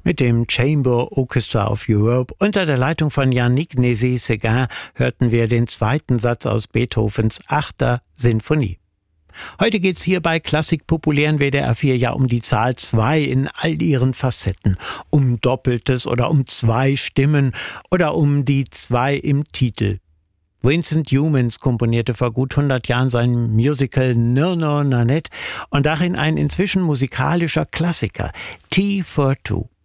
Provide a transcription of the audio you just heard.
Mit dem Chamber Orchestra of Europe unter der Leitung von Yannick Nézet-Séguin hörten wir den zweiten Satz aus Beethovens 8. Sinfonie. Heute geht's hier bei Klassik populär in WDR 4 ja um die Zahl 2 in all ihren Facetten. Um Doppeltes oder um 2 Stimmen oder um die 2 im Titel. Vincent Youmans komponierte vor gut 100 Jahren sein Musical Nonno Nanette und darin ein inzwischen musikalischer Klassiker, Tea for Two.